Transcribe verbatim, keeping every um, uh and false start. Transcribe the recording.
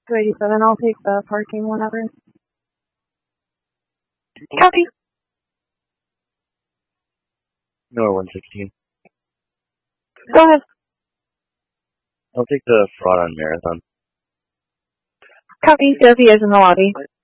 two eighty-seven, I'll take the parking whenever. Copy. No, one sixteen. Go ahead. I'll take the fraud on Marathon. Copy. Therapy is in the lobby.